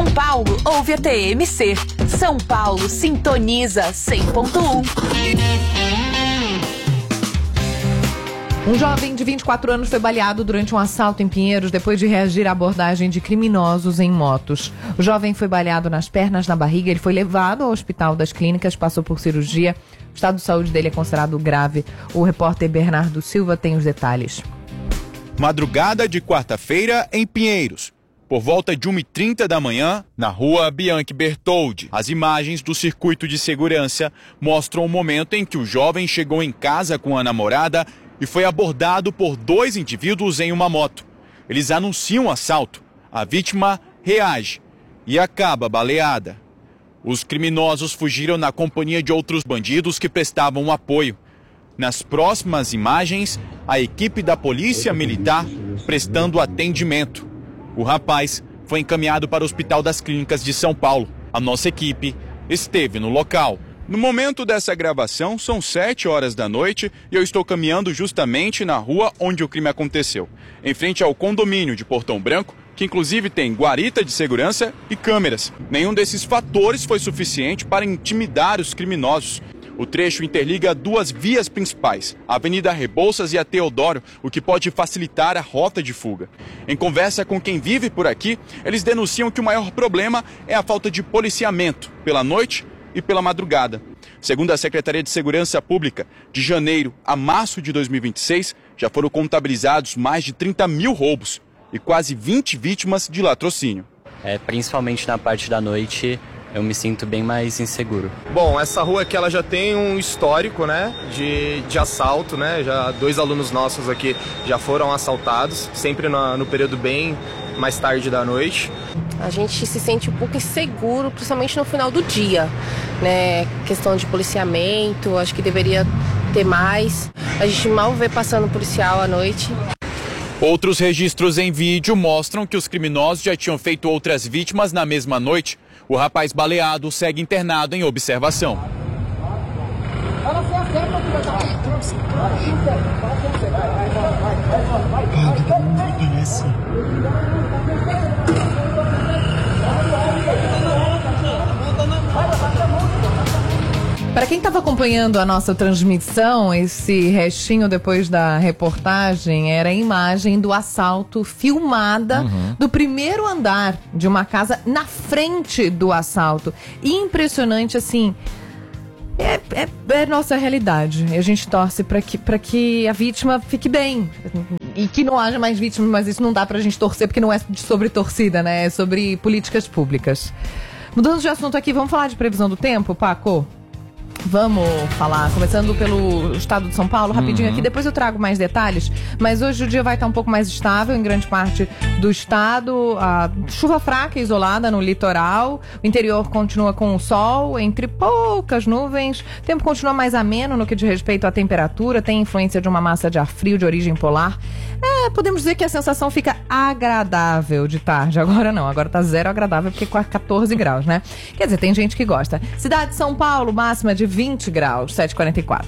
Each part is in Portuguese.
São Paulo ouve a TMC. São Paulo sintoniza 100.1. Um jovem de 24 anos foi baleado durante um assalto em Pinheiros depois de reagir à abordagem de criminosos em motos. O jovem foi baleado nas pernas, na barriga. Ele foi levado ao Hospital das Clínicas, passou por cirurgia. O estado de saúde dele é considerado grave. O repórter Bernardo Silva tem os detalhes. Madrugada de quarta-feira em Pinheiros. Por volta de 1h30 da manhã, na rua Bianchi Bertoldi. As imagens do circuito de segurança mostram o momento em que o jovem chegou em casa com a namorada e foi abordado por 2 indivíduos em uma moto. Eles anunciam o assalto. A vítima reage e acaba baleada. Os criminosos fugiram na companhia de outros bandidos que prestavam apoio. Nas próximas imagens, a equipe da Polícia Militar prestando atendimento. O rapaz foi encaminhado para o Hospital das Clínicas de São Paulo. A nossa equipe esteve no local. No momento dessa gravação, são 7 horas da noite e eu estou caminhando justamente na rua onde o crime aconteceu, em frente ao condomínio de Portão Branco, que inclusive tem guarita de segurança e câmeras. Nenhum desses fatores foi suficiente para intimidar os criminosos. O trecho interliga 2 vias principais, a Avenida Rebouças e a Teodoro, o que pode facilitar a rota de fuga. Em conversa com quem vive por aqui, eles denunciam que o maior problema é a falta de policiamento pela noite e pela madrugada. Segundo a Secretaria de Segurança Pública, de janeiro a março de 2026, já foram contabilizados mais de 30 mil roubos e quase 20 vítimas de latrocínio. Principalmente na parte da noite, eu me sinto bem mais inseguro. Bom, essa rua aqui ela já tem um histórico, né, de assalto, né? Já 2 alunos nossos aqui já foram assaltados, sempre no período bem mais tarde da noite. A gente se sente um pouco inseguro, principalmente no final do dia, né? Questão de policiamento, acho que deveria ter mais. A gente mal vê passando policial à noite. Outros registros em vídeo mostram que os criminosos já tinham feito outras vítimas na mesma noite. O rapaz baleado segue internado em observação. Para quem estava acompanhando a nossa transmissão, esse restinho depois da reportagem era a imagem do assalto filmada do primeiro andar de uma casa na frente do assalto. Impressionante, assim, é nossa realidade. E a gente torce para que a vítima fique bem e que não haja mais vítimas, mas isso não dá pra gente torcer porque não é sobre torcida, né? É sobre políticas públicas. Mudando de assunto aqui, vamos falar de previsão do tempo, Paco? Vamos falar, começando pelo estado de São Paulo, rapidinho aqui, depois eu trago mais detalhes, mas hoje o dia vai estar um pouco mais estável em grande parte do estado, a chuva fraca e isolada no litoral, o interior continua com o sol, entre poucas nuvens, o tempo continua mais ameno no que diz respeito à temperatura, tem influência de uma massa de ar frio de origem polar, podemos dizer que a sensação fica agradável de tarde, agora não, agora tá 0 agradável porque com 14 graus, né? Quer dizer, tem gente que gosta. Cidade de São Paulo, máxima de 20 graus, 7h44.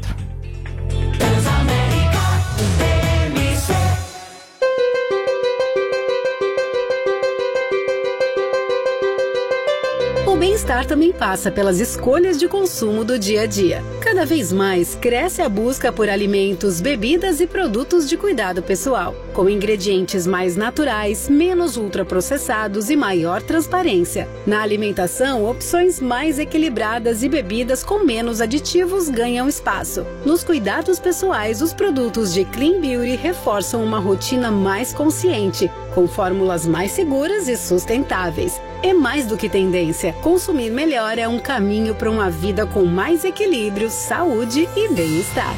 O bem-estar também passa pelas escolhas de consumo do dia a dia. Cada vez mais cresce a busca por alimentos, bebidas e produtos de cuidado pessoal, com ingredientes mais naturais, menos ultraprocessados e maior transparência. Na alimentação, opções mais equilibradas e bebidas com menos aditivos ganham espaço. Nos cuidados pessoais, os produtos de Clean Beauty reforçam uma rotina mais consciente, com fórmulas mais seguras e sustentáveis. É mais do que tendência. Consumir melhor é um caminho para uma vida com mais equilíbrio, saúde e bem-estar.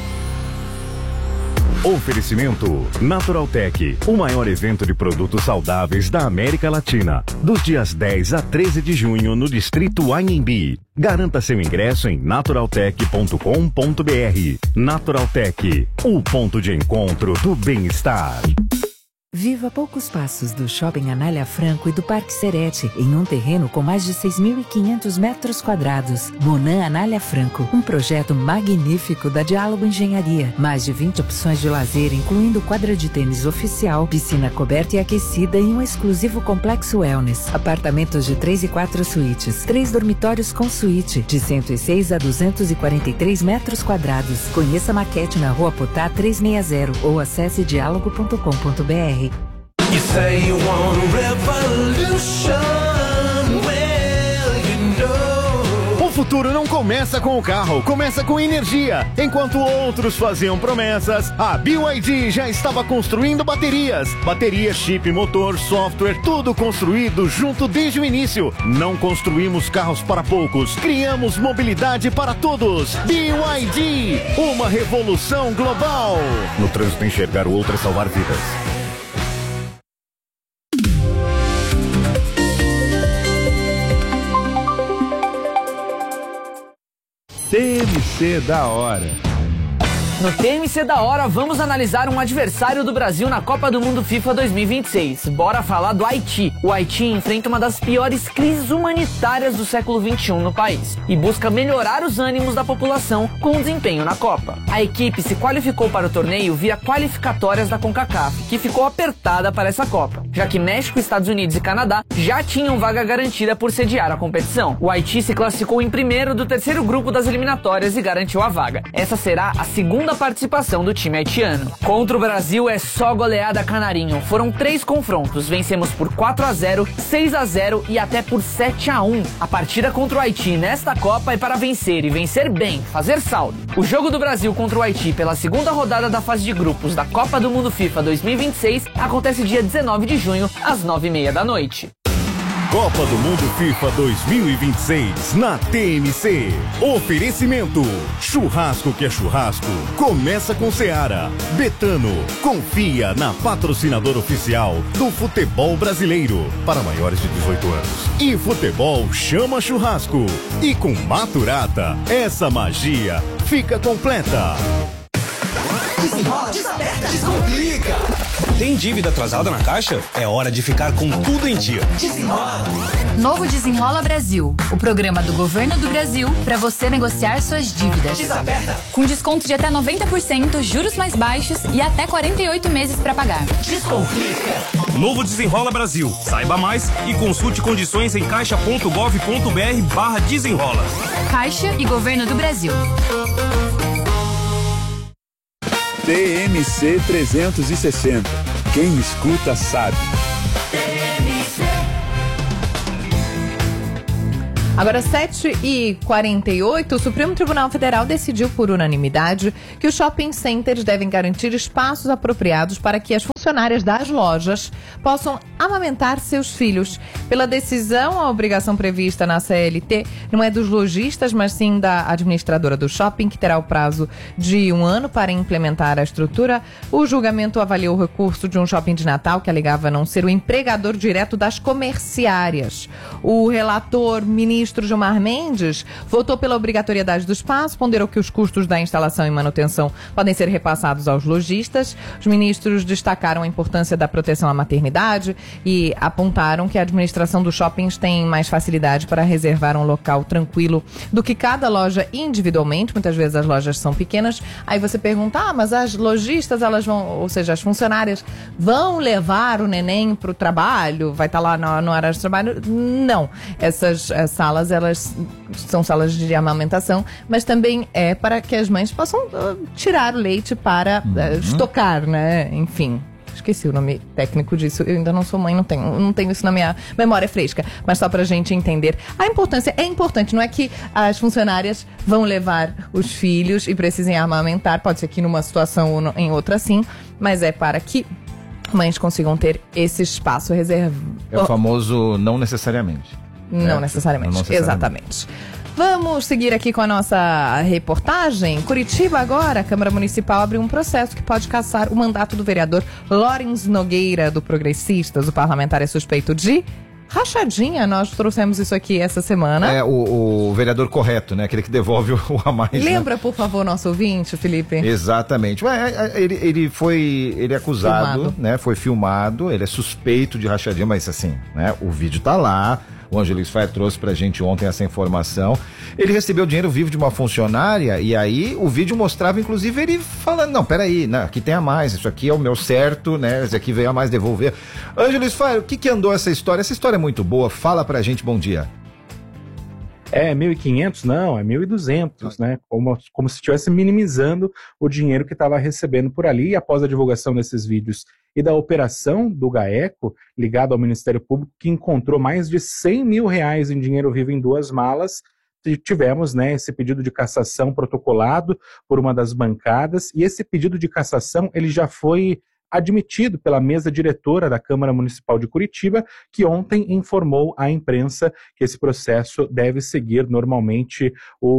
Oferecimento Naturaltech, o maior evento de produtos saudáveis da América Latina, dos dias 10 a 13 de junho no Distrito Anhembi. Garanta seu ingresso em naturaltech.com.br. Naturaltech, o ponto de encontro do bem-estar. Viva a poucos passos do Shopping Anália Franco e do Parque Serete, em um terreno com mais de 6.500 metros quadrados. Monan Anália Franco, um projeto magnífico da Diálogo Engenharia. Mais de 20 opções de lazer, incluindo quadra de tênis oficial, piscina coberta e aquecida e um exclusivo complexo wellness. Apartamentos de 3 e 4 suítes, 3 dormitórios com suíte, de 106 a 243 metros quadrados. Conheça a maquete na Rua Potá 360 ou acesse dialogo.com.br. You say you want revolution, well, you know. O futuro não começa com o carro, começa com energia. Enquanto outros faziam promessas, a BYD já estava construindo baterias. Bateria, chip, motor, software, tudo construído junto desde o início. Não construímos carros para poucos, criamos mobilidade para todos. BYD, uma revolução global. No trânsito, enxergar o outro é salvar vidas. TMC da hora. No TMC da hora, vamos analisar um adversário do Brasil na Copa do Mundo FIFA 2026. Bora falar do Haiti. O Haiti enfrenta uma das piores crises humanitárias do século XXI no país e busca melhorar os ânimos da população com o desempenho na Copa. A equipe se qualificou para o torneio via qualificatórias da CONCACAF, que ficou apertada para essa Copa, já que México, Estados Unidos e Canadá já tinham vaga garantida por sediar a competição. O Haiti se classificou em primeiro do terceiro grupo das eliminatórias e garantiu a vaga. Essa será a segunda participação do time haitiano. Contra o Brasil é só goleada canarinho. Foram 3 confrontos, vencemos por 4-0, 6-0 e até por 7-1. A partida contra o Haiti nesta Copa é para vencer e vencer bem, fazer saldo. O jogo do Brasil contra o Haiti pela segunda rodada da fase de grupos da Copa do Mundo FIFA 2026 acontece dia 19 de junho, às 9h30 da noite. Copa do Mundo FIFA 2026 na TMC. Oferecimento: churrasco que é churrasco. Começa com Seara. Betano. Confia na patrocinadora oficial do futebol brasileiro para maiores de 18 anos. E futebol chama churrasco. E com Maturata, essa magia fica completa. Desenrola, desaperta, descomplica. Tem dívida atrasada na caixa? É hora de ficar com tudo em dia. Desenrola. Novo Desenrola Brasil, o programa do Governo do Brasil para você negociar suas dívidas. Desaperta. Com desconto de até 90%, juros mais baixos e até 48 meses para pagar. Descomplica. Novo Desenrola Brasil. Saiba mais e consulte condições em caixa.gov.br/desenrola. Caixa e Governo do Brasil. TMC 360. Quem escuta sabe. Agora, 7h48, o Supremo Tribunal Federal decidiu por unanimidade que os shopping centers devem garantir espaços apropriados para que as funcionárias das lojas possam amamentar seus filhos. Pela decisão, a obrigação prevista na CLT não é dos lojistas, mas sim da administradora do shopping, que terá o prazo de 1 ano para implementar a estrutura. O julgamento avaliou o recurso de um shopping de Natal que alegava não ser o empregador direto das comerciárias. O relator ministro Gilmar Mendes votou pela obrigatoriedade do espaço, ponderou que os custos da instalação e manutenção podem ser repassados aos lojistas. Os ministros destacaram a importância da proteção à maternidade e apontaram que a administração dos shoppings tem mais facilidade para reservar um local tranquilo do que cada loja individualmente. Muitas vezes as lojas são pequenas. Aí você pergunta, mas as lojistas, elas vão, ou seja, as funcionárias vão levar o neném para o trabalho? Vai estar lá no horário de trabalho? Não. Essas salas, elas são salas de amamentação, mas também é para que as mães possam tirar o leite para estocar, né? Enfim, esqueci o nome técnico disso. Eu ainda não sou mãe, não tenho isso na minha memória fresca. Mas só pra gente entender a importância. É importante, não é que as funcionárias vão levar os filhos e precisem amamentar, pode ser que numa situação ou em outra sim, mas é para que mães consigam ter esse espaço reservado. É o famoso não necessariamente. Não necessariamente, exatamente. Vamos seguir aqui com a nossa reportagem. Curitiba agora, a Câmara Municipal abriu um processo que pode cassar o mandato do vereador Lawrence Nogueira, do Progressistas. O parlamentar é suspeito de Rachadinha, nós trouxemos isso aqui essa semana. É o vereador correto, né? Aquele que devolve o a mais. Lembra, né? por favor, nosso ouvinte, Felipe? Exatamente. Ele é acusado, filmado. Né? Foi filmado, ele é suspeito de rachadinha, mas assim, né? O vídeo tá lá. O Ângelo Sfaia trouxe pra gente ontem essa informação. Ele recebeu dinheiro vivo de uma funcionária e aí o vídeo mostrava, inclusive, ele falando, não, peraí, né, aqui tem a mais, isso aqui é o meu certo, né, esse aqui veio a mais devolver. Ângelo Sfaia, o que andou essa história? Essa história é muito boa, fala pra gente, bom dia. É 1.500? Não, é 1.200, né? Como se estivesse minimizando o dinheiro que estava recebendo por ali. E após a divulgação desses vídeos e da operação do GAECO, ligado ao Ministério Público, que encontrou mais de R$100 mil em dinheiro vivo em 2 malas, tivemos, né, esse pedido de cassação protocolado por uma das bancadas. E esse pedido de cassação, ele já foi admitido pela mesa diretora da Câmara Municipal de Curitiba, que ontem informou à imprensa que esse processo deve seguir normalmente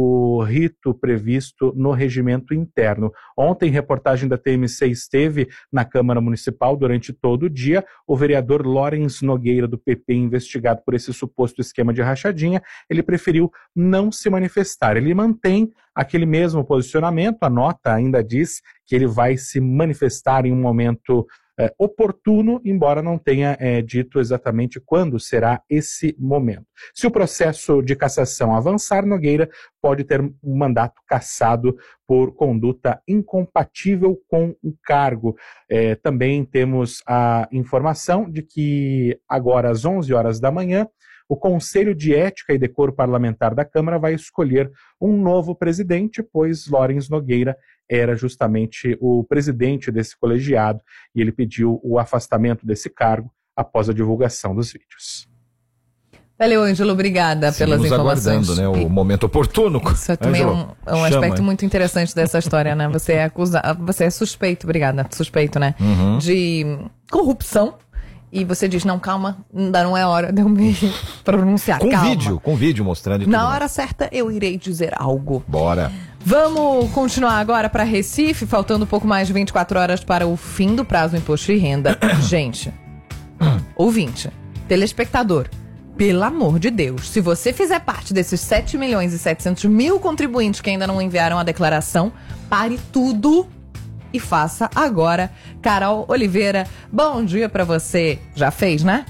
o rito previsto no regimento interno. Ontem, reportagem da TMC esteve na Câmara Municipal durante todo o dia. O vereador Lawrence Nogueira, do PP, investigado por esse suposto esquema de rachadinha, ele preferiu não se manifestar. Ele mantém aquele mesmo posicionamento, a nota ainda diz que ele vai se manifestar em um momento oportuno, embora não tenha dito exatamente quando será esse momento. Se o processo de cassação avançar, Nogueira pode ter um mandato cassado por conduta incompatível com o cargo. Também temos a informação de que agora às 11 horas da manhã, o Conselho de Ética e Decoro Parlamentar da Câmara vai escolher um novo presidente, pois Lawrence Nogueira era justamente o presidente desse colegiado e ele pediu o afastamento desse cargo após a divulgação dos vídeos. Valeu, Ângelo, obrigada pelas informações. Aguardando, né, o momento oportuno. Isso também Ângelo, é um aspecto muito interessante dessa história, né? Você é suspeito, obrigada, suspeito, né? De corrupção. E você diz, não, calma, ainda não é hora de eu me pronunciar, calma. Com vídeo mostrando. Na hora certa eu irei dizer algo. Bora. Vamos continuar agora para Recife, faltando um pouco mais de 24 horas para o fim do prazo do imposto de renda. Gente, ouvinte, telespectador, pelo amor de Deus, se você fizer parte desses 7.700.000 contribuintes que ainda não enviaram a declaração, pare tudo e faça agora. Carol Oliveira, bom dia pra você. Já fez, né?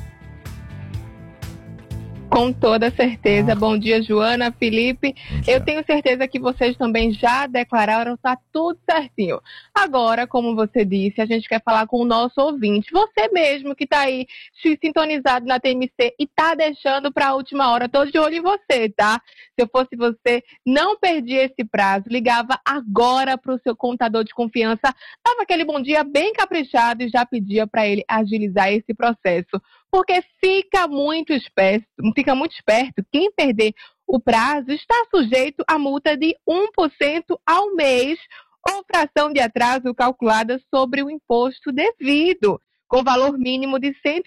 Com toda certeza. Bom dia, Joana, Felipe. Eu tenho certeza que vocês também já declararam, tá tudo certinho. Agora, como você disse, a gente quer falar com o nosso ouvinte. Você mesmo que tá aí sintonizado na TMC e tá deixando pra última hora. Tô de olho em você, tá? Se eu fosse você, não perdia esse prazo. Ligava agora pro seu contador de confiança. Dava aquele bom dia bem caprichado e já pedia pra ele agilizar esse processo. Porque fica muito esperto quem perder o prazo está sujeito a multa de 1% ao mês ou fração de atraso calculada sobre o imposto devido, com valor mínimo de R$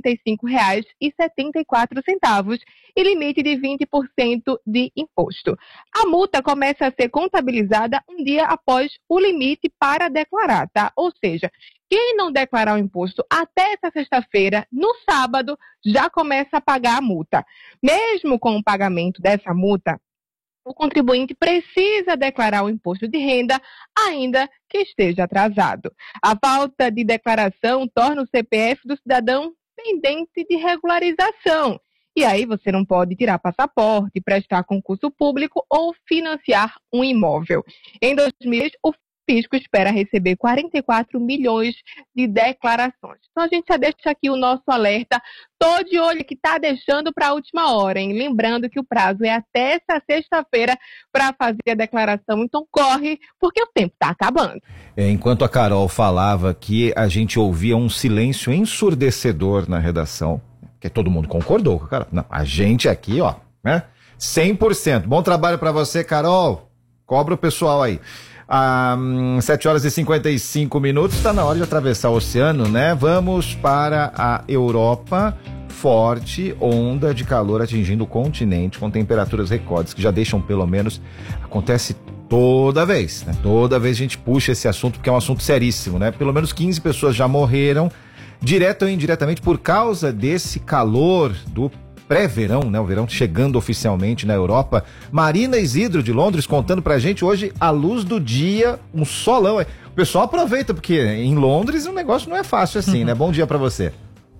165,74 e limite de 20% de imposto. A multa começa a ser contabilizada um dia após o limite para declarar, tá? Ou seja, quem não declarar o imposto até essa sexta-feira, no sábado, já começa a pagar a multa. Mesmo com o pagamento dessa multa, o contribuinte precisa declarar o imposto de renda, ainda que esteja atrasado. A falta de declaração torna o CPF do cidadão pendente de regularização. E aí você não pode tirar passaporte, prestar concurso público ou financiar um imóvel. Em 2000, o Fisco espera receber 44 milhões de declarações. Então a gente já deixa aqui o nosso alerta. Tô de olho que tá deixando para a última hora, hein? Lembrando que o prazo é até essa sexta-feira para fazer a declaração. Então corre, porque o tempo tá acabando. Enquanto a Carol falava que a gente ouvia um silêncio ensurdecedor na redação, que todo mundo concordou, cara. Não, a gente aqui, ó, né? 100%. Bom trabalho para você, Carol. Cobra o pessoal aí. 7 horas e 55 minutos, está na hora de atravessar o oceano, né? Vamos para a Europa. Forte onda de calor atingindo o continente, com temperaturas recordes que já deixam, pelo menos, acontece toda vez, né? Toda vez a gente puxa esse assunto, porque é um assunto seríssimo, né? Pelo menos 15 pessoas já morreram direto ou indiretamente por causa desse calor do pré-verão, né? O verão chegando oficialmente na Europa. Marina Isidro de Londres contando pra gente hoje a luz do dia, um solão. O pessoal aproveita porque em Londres o negócio não é fácil assim, né? Bom dia pra você.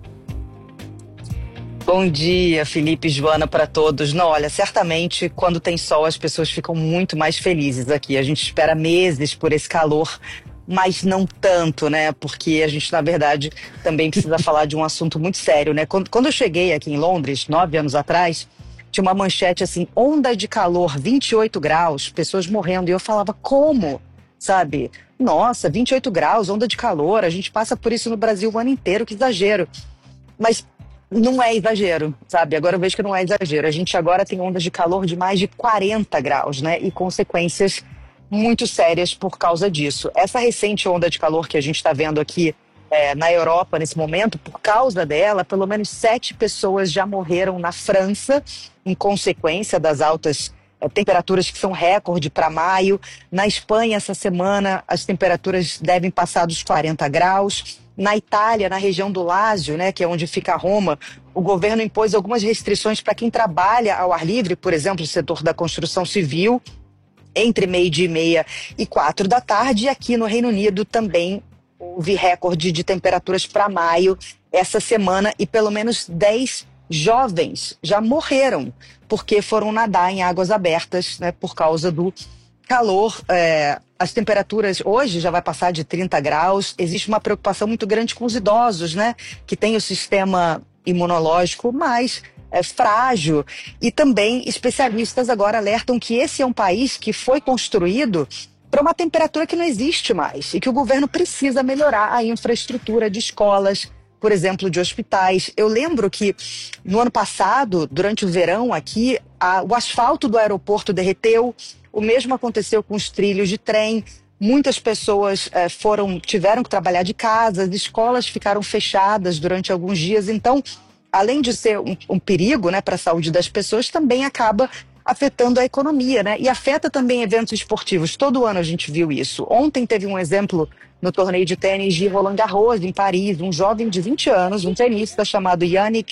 Bom dia, Felipe e Joana, para todos. Não, olha, certamente quando tem sol as pessoas ficam muito mais felizes aqui. A gente espera meses por esse calor, mas não tanto, né? Porque a gente, na verdade, também precisa falar de um assunto muito sério, né? Quando eu cheguei aqui em Londres, 9 anos atrás, tinha uma manchete assim, onda de calor, 28 graus, pessoas morrendo. E eu falava, como? Sabe? Nossa, 28 graus, onda de calor, a gente passa por isso no Brasil o ano inteiro, que exagero. Mas não é exagero, sabe? Agora eu vejo que não é exagero. A gente agora tem ondas de calor de mais de 40 graus, né? E consequências muito sérias por causa disso. Essa recente onda de calor que a gente está vendo aqui na Europa nesse momento, por causa dela, pelo menos 7 pessoas já morreram na França em consequência das altas temperaturas que são recorde para maio. Na Espanha, essa semana, as temperaturas devem passar dos 40 graus. Na Itália, na região do Lásio, né, que é onde fica Roma, o governo impôs algumas restrições para quem trabalha ao ar livre, por exemplo, o setor da construção civil, entre 12h30 e 4 da tarde. E aqui no Reino Unido também houve recorde de temperaturas para maio essa semana e pelo menos 10 jovens já morreram porque foram nadar em águas abertas, né, por causa do calor. As temperaturas hoje já vai passar de 30 graus. Existe uma preocupação muito grande com os idosos, né, que têm o sistema imunológico mais frágil. E também especialistas agora alertam que esse é um país que foi construído para uma temperatura que não existe mais e que o governo precisa melhorar a infraestrutura de escolas, por exemplo, de hospitais. Eu lembro que no ano passado, durante o verão aqui, o asfalto do aeroporto derreteu. O mesmo aconteceu com os trilhos de trem. Muitas pessoas tiveram que trabalhar de casa, as escolas ficaram fechadas durante alguns dias. Então, além de ser um perigo, né, para a saúde das pessoas, também acaba afetando a economia, né? E afeta também eventos esportivos. Todo ano a gente viu isso. Ontem teve um exemplo no torneio de tênis de Roland Garros, em Paris, um jovem de 20 anos, um tenista chamado Yannick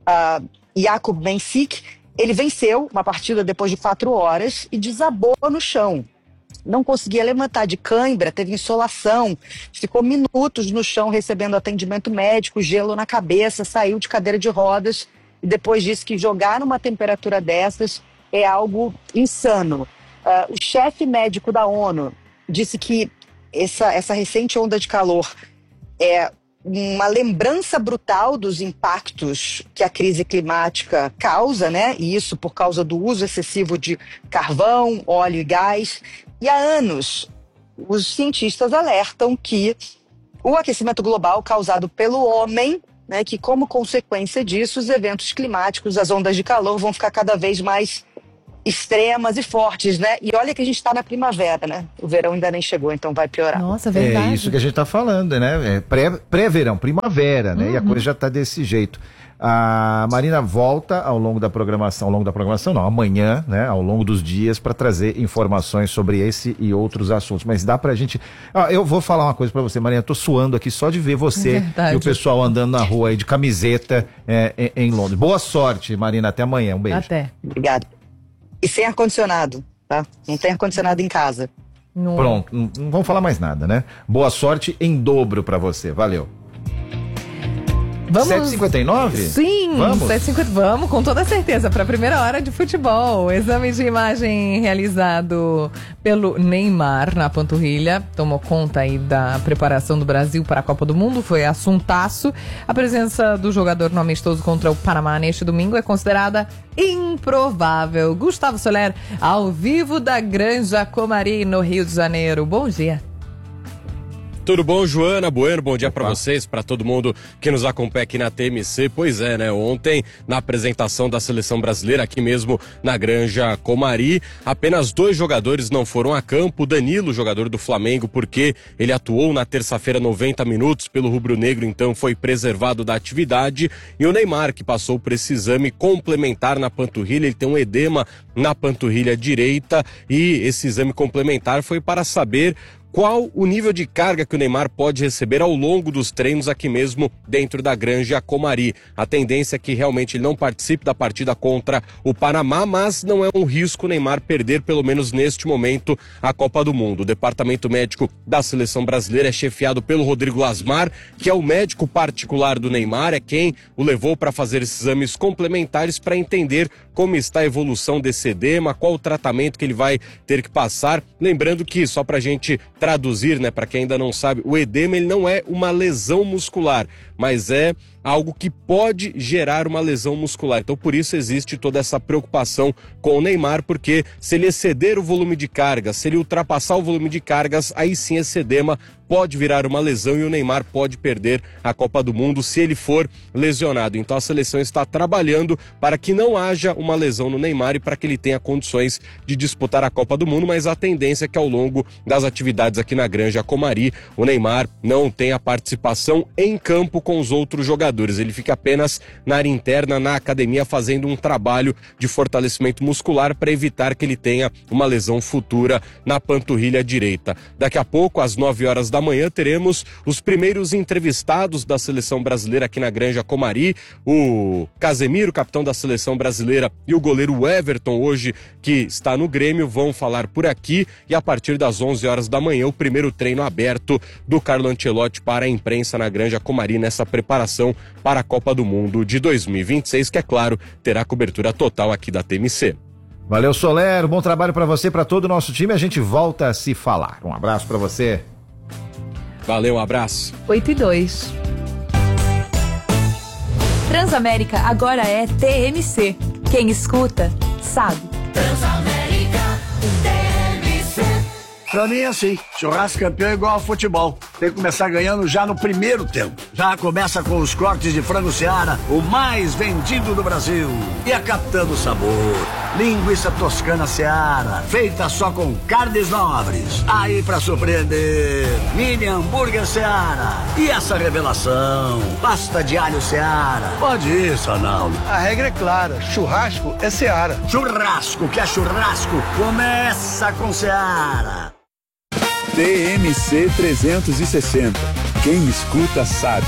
Jakub Mensik. Ele venceu uma partida depois de 4 horas e desabou no chão. Não conseguia levantar de cãibra, teve insolação, ficou minutos no chão recebendo atendimento médico, gelo na cabeça, saiu de cadeira de rodas e depois disse que jogar numa temperatura dessas é algo insano. O chefe médico da ONU disse que essa recente onda de calor é uma lembrança brutal dos impactos que a crise climática causa, né? E isso por causa do uso excessivo de carvão, óleo e gás. E há anos, os cientistas alertam que o aquecimento global causado pelo homem, né, que como consequência disso, os eventos climáticos, as ondas de calor vão ficar cada vez mais extremas e fortes, né? E olha que a gente está na primavera, né? O verão ainda nem chegou, então vai piorar. Nossa, verdade. É isso que a gente está falando, né? Pré-verão, primavera, né? E a coisa já está desse jeito. A Marina volta ao longo da programação, não, amanhã, né? Ao longo dos dias, para trazer informações sobre esse e outros assuntos. Mas dá pra gente... eu vou falar uma coisa pra você, Marina, tô suando aqui só de ver você e o pessoal andando na rua aí de camiseta em Londres. Boa sorte, Marina, até amanhã, um beijo. Até. Obrigada. E sem ar-condicionado, tá? Não tem ar-condicionado em casa. Não. Pronto, não vamos falar mais nada, né? Boa sorte em dobro pra você, valeu. Vamos... 7h59? Sim, vamos? 7h50, vamos, com toda certeza, para a primeira hora de futebol. Exame de imagem realizado pelo Neymar na panturrilha tomou conta aí da preparação do Brasil para a Copa do Mundo, foi assuntaço. A presença do jogador no amistoso contra o Panamá neste domingo é considerada improvável. Gustavo Soler, ao vivo da Granja Comari, no Rio de Janeiro. Bom dia. Tudo bom, Joana? Bueno, bom dia para vocês, para todo mundo que nos acompanha aqui na TMC. Pois é, né? Ontem, na apresentação da seleção brasileira, aqui mesmo na Granja Comari, apenas 2 jogadores não foram a campo. O Danilo, jogador do Flamengo, porque ele atuou na terça-feira 90 minutos pelo rubro-negro, então foi preservado da atividade. E o Neymar, que passou por esse exame complementar na panturrilha, ele tem um edema na panturrilha direita e esse exame complementar foi para saber qual o nível de carga que o Neymar pode receber ao longo dos treinos aqui mesmo dentro da Granja Comari. A tendência é que realmente ele não participe da partida contra o Panamá, mas não é um risco o Neymar perder, pelo menos neste momento, a Copa do Mundo. O departamento médico da seleção brasileira é chefiado pelo Rodrigo Lasmar, que é o médico particular do Neymar, é quem o levou para fazer esses exames complementares para entender como está a evolução desse edema, qual o tratamento que ele vai ter que passar. Lembrando que, só para a gente traduzir, né, para quem ainda não sabe, o edema ele não é uma lesão muscular, mas é algo que pode gerar uma lesão muscular. Então, por isso existe toda essa preocupação com o Neymar, porque se ele exceder o volume de cargas, se ele ultrapassar o volume de cargas, aí sim esse edema pode virar uma lesão e o Neymar pode perder a Copa do Mundo se ele for lesionado. Então a seleção está trabalhando para que não haja uma lesão no Neymar e para que ele tenha condições de disputar a Copa do Mundo, mas a tendência é que ao longo das atividades aqui na Granja Comari, o Neymar não tenha participação em campo com os outros jogadores. Ele fica apenas na área interna, na academia, fazendo um trabalho de fortalecimento muscular para evitar que ele tenha uma lesão futura na panturrilha direita. Daqui a pouco, às 9 horas da manhã, teremos os primeiros entrevistados da seleção brasileira aqui na Granja Comari, o Casemiro, capitão da seleção brasileira, e o goleiro Everton, hoje que está no Grêmio, vão falar por aqui, e a partir das 11 horas da manhã, o primeiro treino aberto do Carlo Ancelotti para a imprensa na Granja Comari nessa preparação para a Copa do Mundo de 2026, que é claro, terá cobertura total aqui da TMC. Valeu, Soler, bom trabalho para você, para todo o nosso time, a gente volta a se falar. Um abraço para você. Valeu, um abraço. 8:02. Transamérica agora é TMC. Quem escuta, sabe. Transamérica, TMC. Pra mim é assim, churrasco campeão é igual ao futebol. Tem que começar ganhando já no primeiro tempo. Já começa com os cortes de frango Seara, o mais vendido do Brasil. E a Capitã do Sabor, linguiça toscana Seara, feita só com carnes nobres. Aí pra surpreender, mini hambúrguer Seara. E essa revelação, pasta de alho Seara. Pode ir, Sanaldo. A regra é clara, churrasco é Seara. Churrasco que é churrasco, começa com Seara. TMC 360. Quem escuta sabe.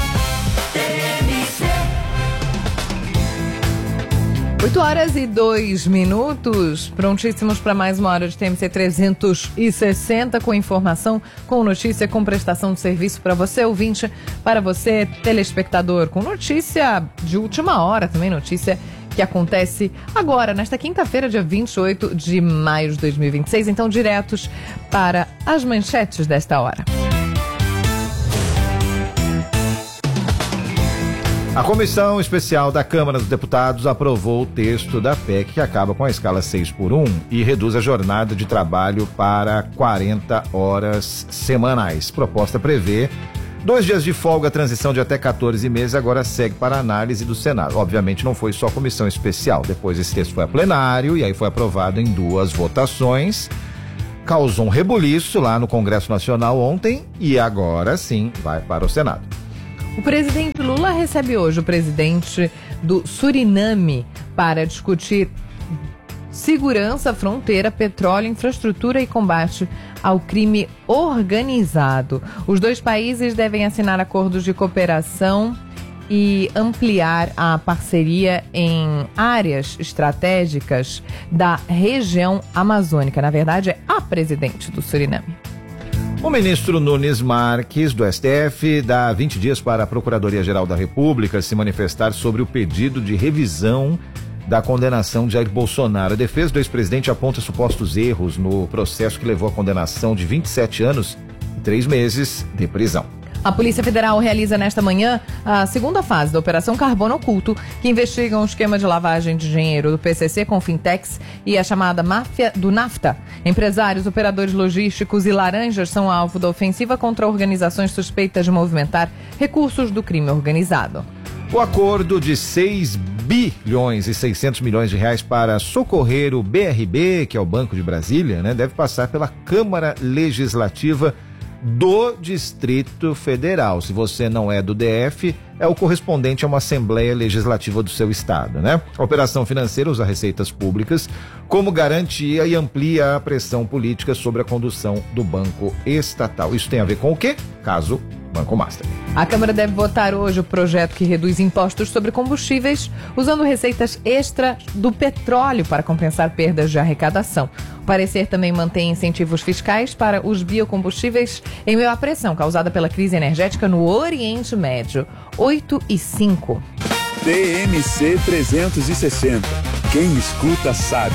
8:02, prontíssimos para mais uma hora de TMC 360, com informação, com notícia, com prestação de serviço para você, ouvinte, para você, telespectador, com notícia de última hora, também notícia que acontece agora, nesta quinta-feira, dia 28 de maio de 2026. Então, diretos para as manchetes desta hora. A Comissão Especial da Câmara dos Deputados aprovou o texto da PEC que acaba com a escala 6x1 e reduz a jornada de trabalho para 40 horas semanais. Proposta prevê 2 dias de folga, transição de até 14 meses, agora segue para análise do Senado. Obviamente não foi só comissão especial, depois esse texto foi a plenário e aí foi aprovado em 2 votações. Causou um rebuliço lá no Congresso Nacional ontem e agora sim vai para o Senado. O presidente Lula recebe hoje o presidente do Suriname para discutir segurança, fronteira, petróleo, infraestrutura e combate ao crime organizado. Os 2 países devem assinar acordos de cooperação e ampliar a parceria em áreas estratégicas da região amazônica. Na verdade, é a presidente do Suriname. O ministro Nunes Marques, do STF, dá 20 dias para a Procuradoria-Geral da República se manifestar sobre o pedido de revisão da condenação de Jair Bolsonaro. A defesa do ex-presidente aponta supostos erros no processo que levou à condenação de 27 anos e 3 meses de prisão. A Polícia Federal realiza nesta manhã a segunda fase da Operação Carbono Oculto, que investiga um esquema de lavagem de dinheiro do PCC com fintechs e a chamada máfia do NAFTA. Empresários, operadores logísticos e laranjas são alvo da ofensiva contra organizações suspeitas de movimentar recursos do crime organizado. O acordo de 6 bilhões e 600 milhões de reais para socorrer o BRB, que é o Banco de Brasília, deve passar pela Câmara Legislativa do Distrito Federal. Se você não é do DF, é o correspondente a uma Assembleia Legislativa do seu estado, né? A operação financeira usa receitas públicas como garantia e amplia a pressão política sobre a condução do banco estatal. Isso tem a ver com o quê? Caso Banco Master. A Câmara deve votar hoje o projeto que reduz impostos sobre combustíveis usando receitas extra do petróleo para compensar perdas de arrecadação. O parecer também mantém incentivos fiscais para os biocombustíveis em meio à pressão causada pela crise energética no Oriente Médio. 8 e 5. TMC 360. Quem escuta sabe.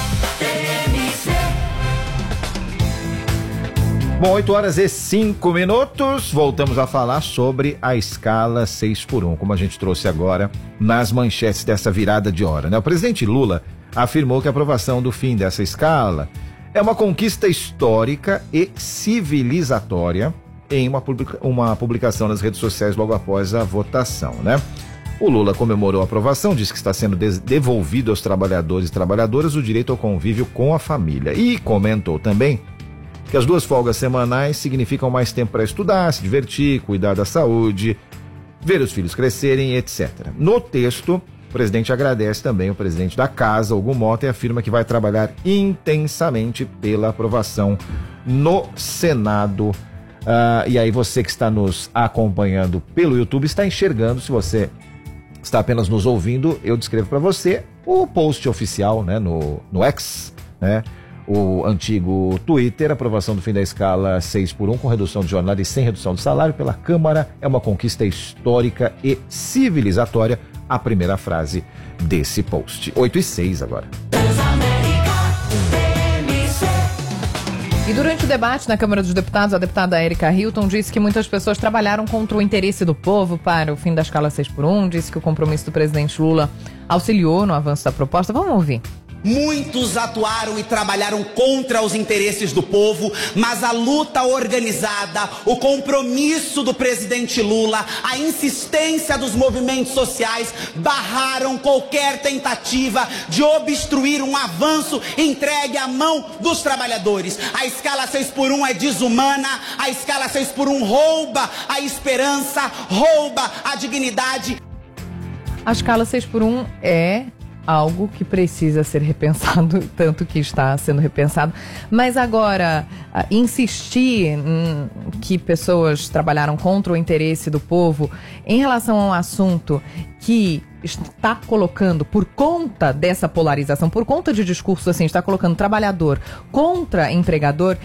Bom, 8h05. Voltamos a falar sobre a escala 6x1, como a gente trouxe agora nas manchetes dessa virada de hora, né? O presidente Lula afirmou que a aprovação do fim dessa escala é uma conquista histórica e civilizatória em uma publicação nas redes sociais logo após a votação, né? O Lula comemorou a aprovação, disse que está sendo devolvido aos trabalhadores e trabalhadoras o direito ao convívio com a família e comentou também que as 2 folgas semanais significam mais tempo para estudar, se divertir, cuidar da saúde, ver os filhos crescerem, etc. No texto, o presidente agradece também o presidente da casa, Hugo Mota, e afirma que vai trabalhar intensamente pela aprovação no Senado. E aí você que está nos acompanhando pelo YouTube está enxergando. Se você está apenas nos ouvindo, eu descrevo para você o post oficial, né, no X, né? O antigo Twitter, aprovação do fim da escala 6x1 com redução de jornada e sem redução de salário pela Câmara é uma conquista histórica e civilizatória. A primeira frase desse post. 8h06 agora. E durante o debate na Câmara dos Deputados, a deputada Érica Hilton disse que muitas pessoas trabalharam contra o interesse do povo para o fim da escala 6x1, disse que o compromisso do presidente Lula auxiliou no avanço da proposta. Vamos ouvir. Muitos atuaram e trabalharam contra os interesses do povo, mas a luta organizada, o compromisso do presidente Lula, a insistência dos movimentos sociais barraram qualquer tentativa de obstruir um avanço entregue à mão dos trabalhadores. A escala 6x1 é desumana, a escala 6x1 rouba a esperança, rouba a dignidade. A escala 6x1 é algo que precisa ser repensado, tanto que está sendo repensado. Mas agora, insistir que pessoas trabalharam contra o interesse do povo em relação a um assunto que está colocando, por conta dessa polarização, por conta de discurso assim, está colocando trabalhador contra empregador,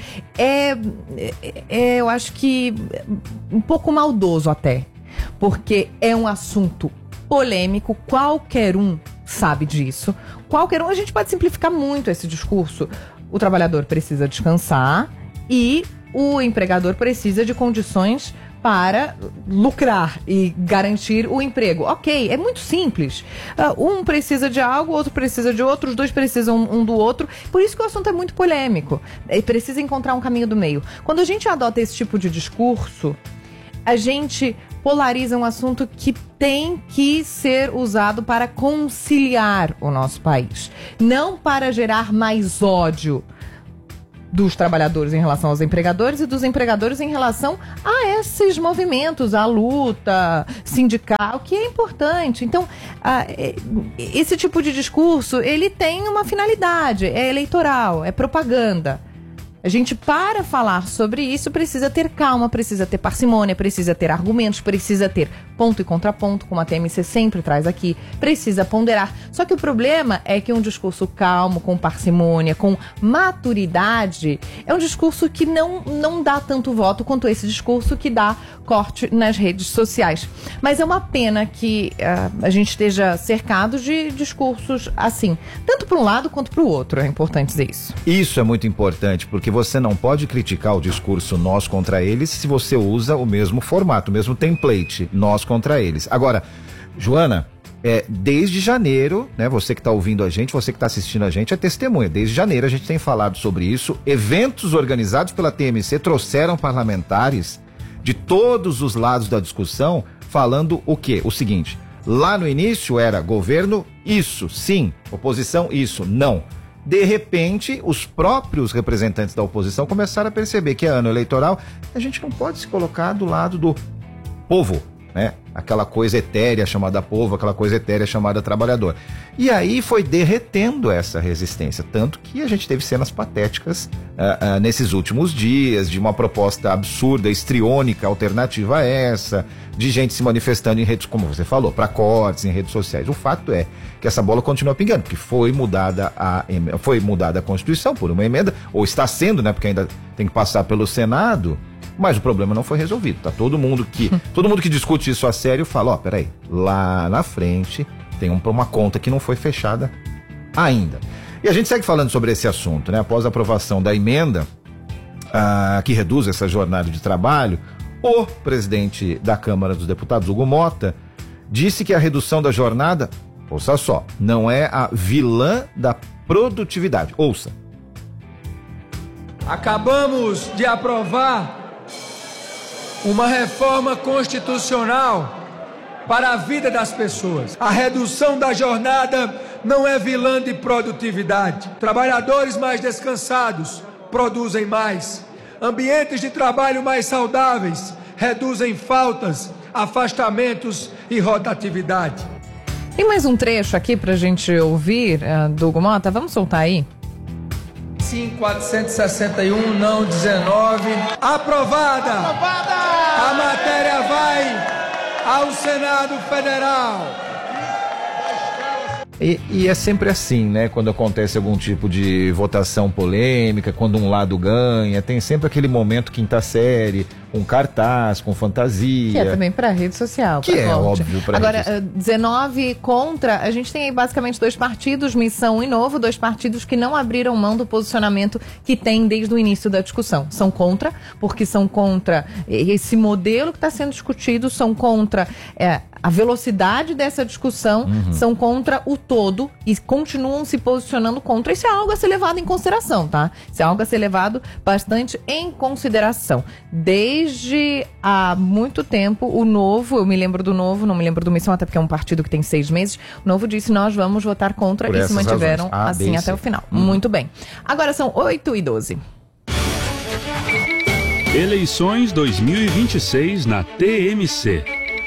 eu acho que um pouco maldoso até, porque é um assunto polêmico, qualquer um sabe disso. Qualquer um, a gente pode simplificar muito esse discurso. O trabalhador precisa descansar e o empregador precisa de condições para lucrar e garantir o emprego. Ok, é muito simples. Um precisa de algo, outro precisa de outro, os dois precisam um do outro. Por isso que o assunto é muito polêmico. Precisa encontrar um caminho do meio. Quando a gente adota esse tipo de discurso, a gente polariza um assunto que tem que ser usado para conciliar o nosso país, não para gerar mais ódio dos trabalhadores em relação aos empregadores e dos empregadores em relação a esses movimentos, a luta sindical, que é importante. Então, esse tipo de discurso, ele tem uma finalidade, é eleitoral, é propaganda. A gente, para falar sobre isso, precisa ter calma, precisa ter parcimônia, precisa ter argumentos, precisa ter ponto e contraponto, como a TMC sempre traz aqui, precisa ponderar. Só que o problema é que um discurso calmo, com parcimônia, com maturidade, é um discurso que não dá tanto voto quanto esse discurso que dá corte nas redes sociais. Mas é uma pena que a gente esteja cercado de discursos assim, tanto para um lado quanto para o outro, é importante dizer isso. Isso é muito importante, porque você não pode criticar o discurso nós contra eles se você usa o mesmo formato, o mesmo template, nós contra eles. Agora, Joana, desde janeiro, né, você que está ouvindo a gente, você que está assistindo a gente, é testemunha. Desde janeiro a gente tem falado sobre isso. Eventos organizados pela TMC trouxeram parlamentares de todos os lados da discussão falando o quê? O seguinte, lá no início era governo, isso, sim, oposição, isso, não. de repente, os próprios representantes da oposição começaram a perceber que é ano eleitoral, a gente não pode se colocar do lado do povo, né? Aquela coisa etérea chamada povo, aquela coisa etérea chamada trabalhador. E aí foi derretendo essa resistência, tanto que a gente teve cenas patéticas nesses últimos dias, de uma proposta absurda, histriônica, alternativa a essa, de gente se manifestando em redes, como você falou, para cortes em redes sociais. O fato é que essa bola continua pingando, porque foi mudada a Constituição por uma emenda, ou está sendo, né, porque ainda tem que passar pelo Senado. Mas o problema não foi resolvido, tá? Todo mundo que discute isso a sério fala, peraí, lá na frente tem uma conta que não foi fechada ainda. E a gente segue falando sobre esse assunto, né? Após a aprovação da emenda que reduz essa jornada de trabalho, o presidente da Câmara dos Deputados, Hugo Mota, disse que a redução da jornada, ouça só, não é a vilã da produtividade. Ouça. Acabamos de aprovar uma reforma constitucional para a vida das pessoas. A redução da jornada não é vilã de produtividade. Trabalhadores mais descansados produzem mais. Ambientes de trabalho mais saudáveis reduzem faltas, afastamentos e rotatividade. Tem mais um trecho aqui pra gente ouvir do Hugo Mota. Vamos soltar aí? Sim, 461, não 19. Aprovada! Aprovada! A matéria vai ao Senado Federal. E é sempre assim, né? Quando acontece algum tipo de votação polêmica, quando um lado ganha, tem sempre aquele momento quinta série, com cartaz, com fantasia. Que é também para rede social. Que é óbvio para Agora, 19 contra, a gente tem aí basicamente 2 partidos, Missão e Novo, 2 partidos que não abriram mão do posicionamento que tem desde o início da discussão. São contra, porque são contra esse modelo que está sendo discutido, são contra a velocidade dessa discussão, são contra o todo e continuam se posicionando contra. Isso é algo a ser levado em consideração, tá? Isso é algo a ser levado bastante em consideração. Desde há muito tempo, o Novo, eu me lembro do Novo, não me lembro do Missão, até porque é um partido que tem 6 meses, o Novo disse, nós vamos votar contra e se mantiveram assim até o final. Muito bem. Agora são 8h12. Eleições 2026 na TMC.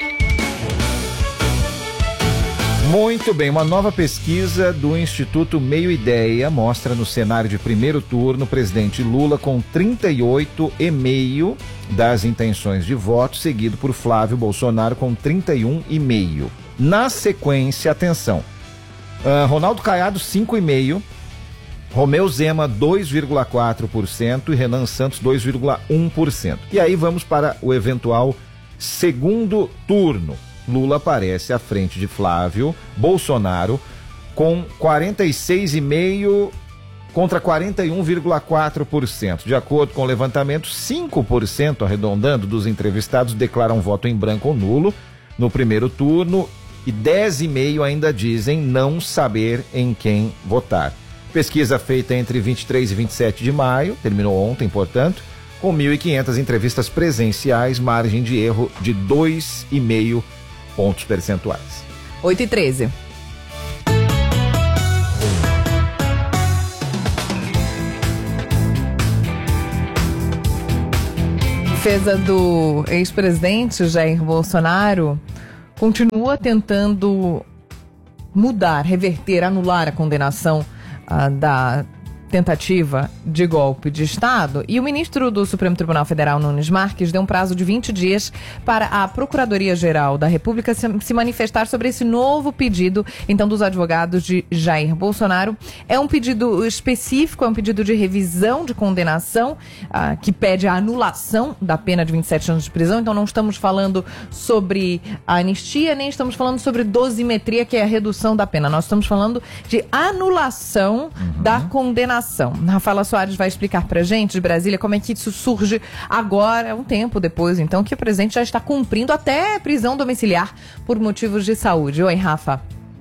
Muito bem, uma nova pesquisa do Instituto Meio Ideia mostra no cenário de primeiro turno o presidente Lula com 38,5% das intenções de voto, seguido por Flávio Bolsonaro com 31,5%. Na sequência, atenção, Ronaldo Caiado 5,5%, Romeu Zema 2,4% e Renan Santos 2,1%. E aí vamos para o eventual segundo turno. Lula aparece à frente de Flávio Bolsonaro com 46,5% contra 41,4%. De acordo com o levantamento, 5%, arredondando, dos entrevistados declaram voto em branco ou nulo no primeiro turno e 10,5% ainda dizem não saber em quem votar. Pesquisa feita entre 23 e 27 de maio, terminou ontem, portanto, com 1.500 entrevistas presenciais, margem de erro de 2,5 pontos percentuais. 8h13. Defesa do ex-presidente Jair Bolsonaro continua tentando mudar, reverter, anular a condenação da tentativa de golpe de Estado, e o ministro do Supremo Tribunal Federal, Nunes Marques, deu um prazo de 20 dias para a Procuradoria-Geral da República se manifestar sobre esse novo pedido, então, dos advogados de Jair Bolsonaro. É um pedido específico, é um pedido de revisão de condenação, que pede a anulação da pena de 27 anos de prisão, então não estamos falando sobre a anistia, nem estamos falando sobre dosimetria, que é a redução da pena, nós estamos falando de anulação da condenação. Rafaela Soares vai explicar pra gente, de Brasília, como é que isso surge agora, um tempo depois, então, que o presidente já está cumprindo até prisão domiciliar por motivos de saúde. Oi, Rafa.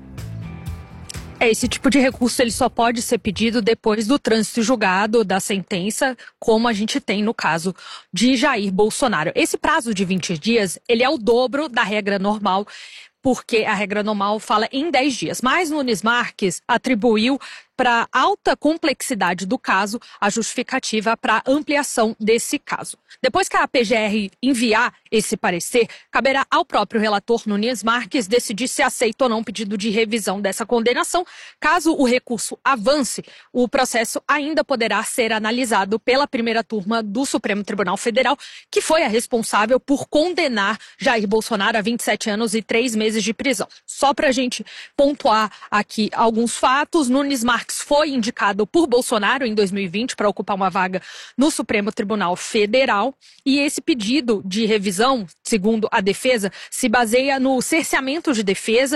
Esse tipo de recurso ele só pode ser pedido depois do trânsito julgado da sentença, como a gente tem no caso de Jair Bolsonaro. Esse prazo de 20 dias, ele é o dobro da regra normal, porque a regra normal fala em 10 dias. Mas Nunes Marques atribuiu para alta complexidade do caso, a justificativa para ampliação desse caso. Depois que a PGR enviar esse parecer, caberá ao próprio relator Nunes Marques decidir se aceita ou não o pedido de revisão dessa condenação. Caso o recurso avance, o processo ainda poderá ser analisado pela primeira turma do Supremo Tribunal Federal, que foi a responsável por condenar Jair Bolsonaro a 27 anos e 3 meses de prisão. Só para a gente pontuar aqui alguns fatos, Nunes Marques foi indicado por Bolsonaro em 2020 para ocupar uma vaga no Supremo Tribunal Federal, e esse pedido de revisão, segundo a defesa, se baseia no cerceamento de defesa,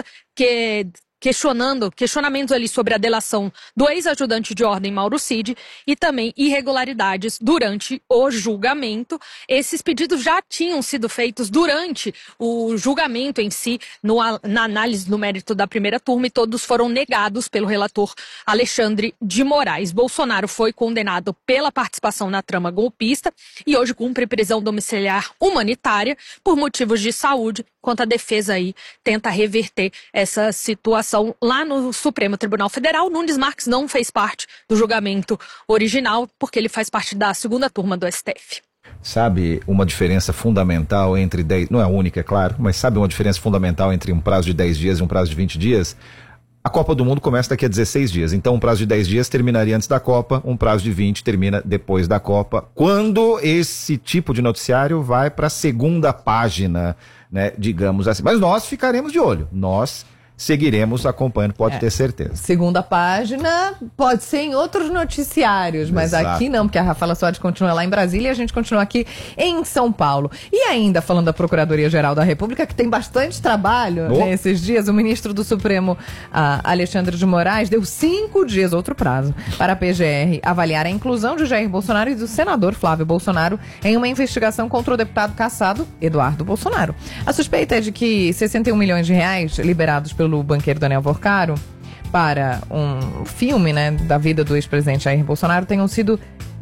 questionamentos ali sobre a delação do ex-ajudante de ordem Mauro Cid e também irregularidades durante o julgamento. Esses pedidos já tinham sido feitos durante o julgamento em si, na análise do mérito da primeira turma, e todos foram negados pelo relator Alexandre de Moraes. Bolsonaro foi condenado pela participação na trama golpista e hoje cumpre prisão domiciliar humanitária por motivos de saúde, enquanto a defesa aí tenta reverter essa situação lá no Supremo Tribunal Federal. Nunes Marques não fez parte do julgamento original, porque ele faz parte da segunda turma do STF. Sabe uma diferença fundamental entre 10, não é a única, é claro, mas sabe uma diferença fundamental entre um prazo de 10 dias e um prazo de 20 dias? A Copa do Mundo começa daqui a 16 dias, então um prazo de 10 dias terminaria antes da Copa, um prazo de 20 termina depois da Copa, quando esse tipo de noticiário vai para a segunda página, né, digamos assim. Mas nós ficaremos de olho, nós seguiremos acompanhando, pode ter certeza. Segunda página pode ser em outros noticiários, mas Exato. Aqui não, porque a Rafaela Soares continua lá em Brasília e a gente continua aqui em São Paulo. E ainda falando da Procuradoria-Geral da República, que tem bastante trabalho nesses dias, o ministro do Supremo, Alexandre de Moraes, deu 5 dias, outro prazo, para a PGR avaliar a inclusão de Jair Bolsonaro e do senador Flávio Bolsonaro em uma investigação contra o deputado cassado Eduardo Bolsonaro. A suspeita é de que 61 milhões de reais liberados pelo banqueiro Daniel Vorcaro para um filme, né, da vida do ex-presidente Jair Bolsonaro tenham sido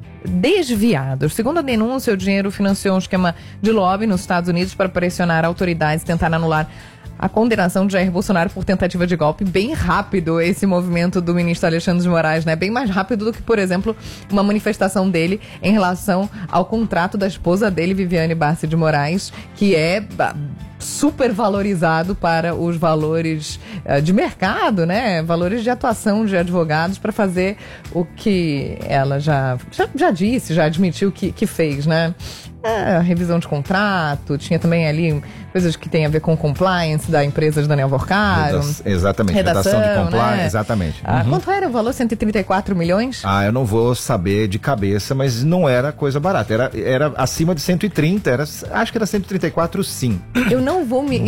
desviados. Segundo a denúncia, o dinheiro financiou um esquema de lobby nos Estados Unidos para pressionar autoridades e tentar anular a condenação de Jair Bolsonaro por tentativa de golpe. Bem rápido esse movimento do ministro Alexandre de Moraes, né? Bem mais rápido do que, por exemplo, uma manifestação dele em relação ao contrato da esposa dele, Viviane Barsi de Moraes, que é super valorizado para os valores de mercado, né? Valores de atuação de advogados para fazer o que ela já disse, já admitiu que fez, né? A revisão de contrato, tinha também ali coisas que tem a ver com compliance da empresa de Daniel Vorcaro. Exatamente, redação de compliance, né? Exatamente. Quanto era o valor? 134 milhões? Eu não vou saber de cabeça, mas não era coisa barata, era acima de 130, acho que era 134 sim. Eu não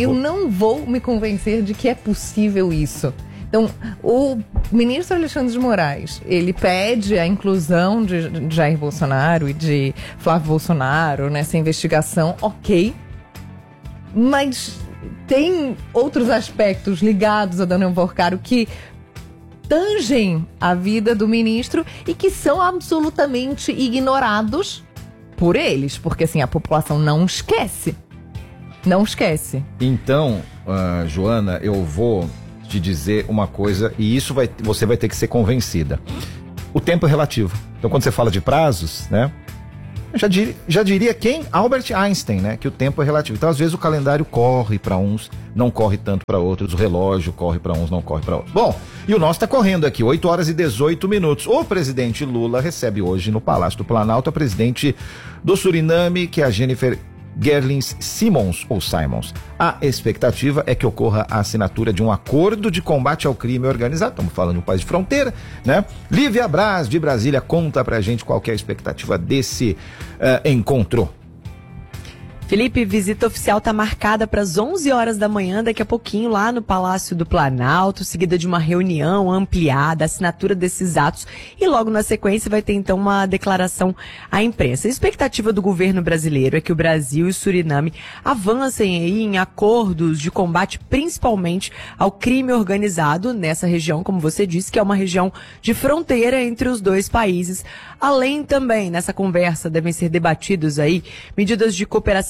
vou me convencer de que é possível isso. Então, o ministro Alexandre de Moraes, ele pede a inclusão de Jair Bolsonaro e de Flávio Bolsonaro nessa investigação, ok, mas tem outros aspectos ligados a Daniel Vorcaro que tangem a vida do ministro e que são absolutamente ignorados por eles, porque assim, a população não esquece. Não esquece. Então, Joana, eu vou te dizer uma coisa, e isso você vai ter que ser convencida. O tempo é relativo. Então, quando você fala de prazos, né? Já diria quem? Albert Einstein, né? Que o tempo é relativo. Então, às vezes, o calendário corre para uns, não corre tanto para outros. O relógio corre para uns, não corre para outros. Bom, e o nosso está correndo aqui, 8 horas e 18 minutos. O presidente Lula recebe hoje no Palácio do Planalto a presidente do Suriname, que é a Jennifer Gerlins Simons. A expectativa é que ocorra a assinatura de um acordo de combate ao crime organizado. Estamos falando de um país de fronteira, né? Lívia Braz, de Brasília, conta pra gente qual que é a expectativa desse encontro. Felipe, visita oficial está marcada para as 11 horas da manhã, daqui a pouquinho, lá no Palácio do Planalto, seguida de uma reunião ampliada, assinatura desses atos, e logo na sequência vai ter então uma declaração à imprensa. A expectativa do governo brasileiro é que o Brasil e o Suriname avancem aí em acordos de combate principalmente ao crime organizado nessa região, como você disse, que é uma região de fronteira entre os dois países. Além também, nessa conversa, devem ser debatidos aí medidas de cooperação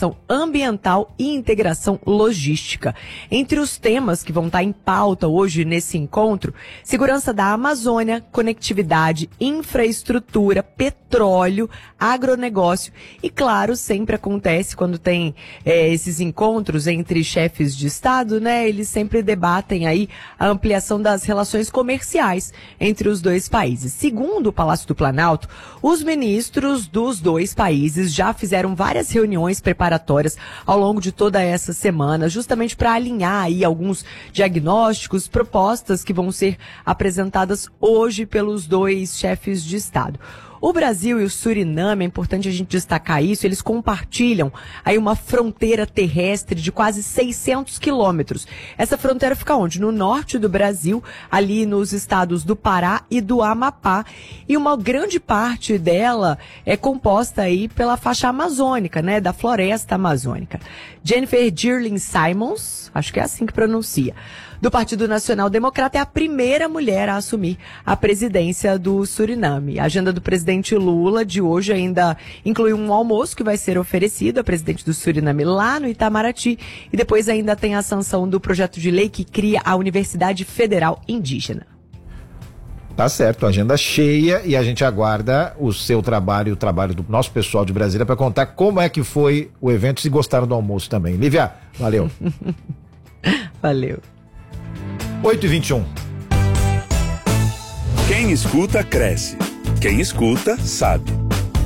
educação ambiental e integração logística. Entre os temas que vão estar em pauta hoje nesse encontro, segurança da Amazônia, conectividade, infraestrutura, petróleo, agronegócio e, claro, sempre acontece quando tem esses encontros entre chefes de Estado, né? Eles sempre debatem aí a ampliação das relações comerciais entre os dois países. Segundo o Palácio do Planalto, os ministros dos dois países já fizeram várias reuniões preparatórias ao longo de toda essa semana, justamente para alinhar aí alguns diagnósticos, propostas que vão ser apresentadas hoje pelos dois chefes de Estado. O Brasil e o Suriname, é importante a gente destacar isso, eles compartilham aí uma fronteira terrestre de quase 600 quilômetros. Essa fronteira fica onde? No norte do Brasil, ali nos estados do Pará e do Amapá. E uma grande parte dela é composta aí pela faixa amazônica, né? Da floresta amazônica. Jennifer Girling Simons, acho que é assim que pronuncia, do Partido Nacional Democrata, é a primeira mulher a assumir a presidência do Suriname. A agenda do presidente Lula de hoje ainda inclui um almoço que vai ser oferecido ao presidente do Suriname lá no Itamaraty e depois ainda tem a sanção do projeto de lei que cria a Universidade Federal Indígena. Tá certo, agenda cheia e a gente aguarda o seu trabalho e o trabalho do nosso pessoal de Brasília para contar como é que foi o evento, se gostaram do almoço também. Lívia, valeu. Valeu. 8h21. Quem escuta, cresce. Quem escuta, sabe.